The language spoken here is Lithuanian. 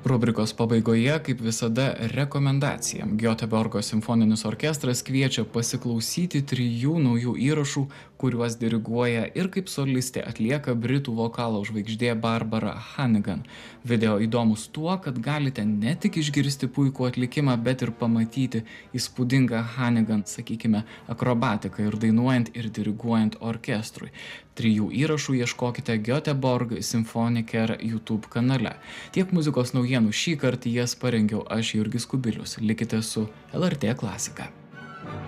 Rubrikos pabaigoje, kaip visada, rekomendacija. Göteborgo simfoninis orkestras kviečia pasiklausyti 3 naujų įrašų, kuriuos diriguoja ir kaip solistė atlieka britų vokalo žvaigždė Barbara Hannigan. Video įdomus tuo, kad galite ne tik išgirsti puikų atlikimą, bet ir pamatyti įspūdingą Hannigan, sakykime, akrobatiką ir dainuojant ir diriguojant orkestrui. 3 įrašų ieškokite Göteborg Symphoniker YouTube kanale. Tiek muzikos naujienų šį kartą jas parengiau aš, Jurgis Kubilius. Likite su LRT klasika.